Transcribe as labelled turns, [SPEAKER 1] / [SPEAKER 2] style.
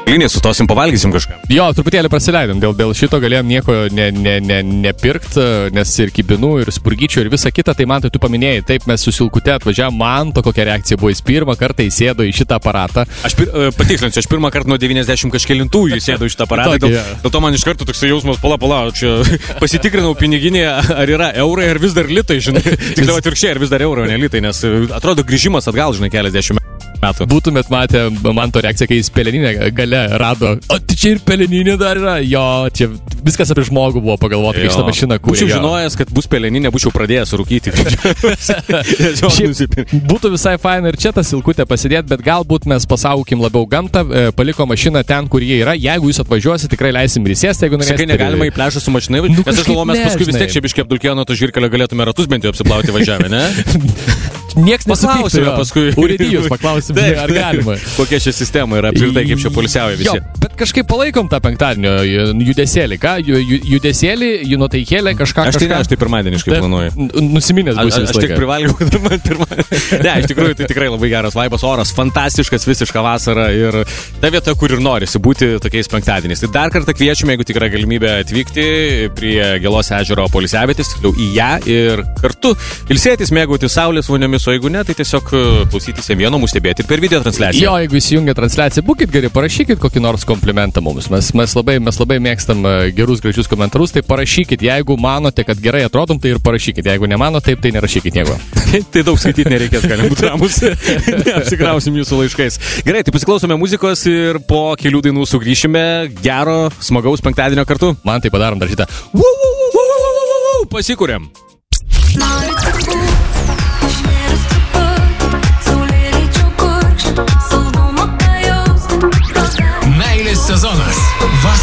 [SPEAKER 1] Linija sustosim, pavalgysim kažką.
[SPEAKER 2] Jo, truputėlį prasileidom, dėl šito galėjom nieko nepirkt, nes ir kibinų, ir spurgyčių, ir visa kita, tai man tai tu paminėjai, taip mes su Silkute atvažiavom, man to kokia reakcija buvo, jis pirmą kartą įsėdo į šitą aparatą.
[SPEAKER 1] Aš patikslinsiu, aš pirmą kartą nuo 90 kažkelintųjų įsėdau į šitą aparatą, dėl to man iš karto toks jausmas, pala, čia pasitikrinau piniginėje, ar yra eurai, ar vis dar litai, žinai, tiksliau atvirkščiai, ar vis dar eurai, o ne litai, nes atrodo grįžimas atgal, žinai, keliasdešimt metų.
[SPEAKER 2] Būtumėt matę man to reakciją, kai jis peleninę gale rado. O tai čia ir peleninė dar yra. Jo, čia viskas apie žmogų buvo pagalvota, kai šitą mašiną kūrė.
[SPEAKER 1] Būčiau žinojęs, kad bus peleninė, būčiau pradėjęs rūkyti.
[SPEAKER 2] Būtų visai faina ir čia tas Silkutė pasidėti, bet galbūt mes pasaukim labiau gamtą, paliko mašiną ten, kur jie yra. Jeigu jūs atvažiuosite, tikrai leisim ir įsėsti, jeigu norėsite.
[SPEAKER 1] Sakai, negalima į pliažą su mašinai, nes aš galvoju, mes paskui vis tiek čia biškį Abdulkiano to žvyrkelio galėtume ratus bent jau apsiplauti važiavę, ne?
[SPEAKER 2] Nieks nesuklausime
[SPEAKER 1] paskui.
[SPEAKER 2] Urėdijus paklausime, ar galima.
[SPEAKER 1] Kokia šia sistema yra, apskritai kaip čia poilsiauja visi.
[SPEAKER 2] Jo, bet kažkaip palaikom tą penktadienio judesėlį, ką? Judesėlį, nuotaikėlį, kažką.
[SPEAKER 1] Aš tai pirmadieniškai planuoju.
[SPEAKER 2] Nusiminęs bus visą laiką.
[SPEAKER 1] Aš tik privalgiau, kad man pirmadienį. Ne, iš tikrųjų tai tikrai labai geras vaibas, oras fantastiškas, visiška vasara ir ta vieta, kur ir norisi būti tokiais penktadieniais. Tai dar kartą kviečiame, jeigu tikrai galimybė atvykti prie Gėlos ežero poilsiavietės, tiksliau į ją ir kartu ilsėtis, mėgautis saulės voniomis. O jeigu ne, tai tiesiog klausytis vieno, mūsų stebėti ir per video transliaciją.
[SPEAKER 2] Jo, jeigu įsijungia transliaciją, būkit geri, parašykit kokį nors komplimentą mums. Mes labai mėgstam gerus, gražius komentarus, tai parašykit. Jeigu manote, kad gerai atrodom, tai ir parašykit. Jeigu nemano, taip, tai nerašykit nieko.
[SPEAKER 1] Tai daug skaityti nereikės, galim būti ramus. Neapsikrausim jūsų laiškais. Gerai, tai pasiklausome muzikos ir po kelių dainų sugrįšime. Gero, smagaus penktadienio kartu.
[SPEAKER 2] Man tai padarom dar šitą.
[SPEAKER 1] Pasikuriam.
[SPEAKER 3] Meilės sezonas.